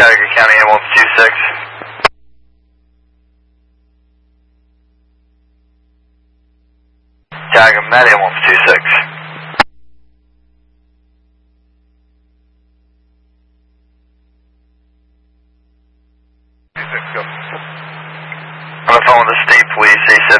Cuyahoga County Ambulance 26. Cuyahoga Med Ambulance 26. Go. On the phone with the state police, they said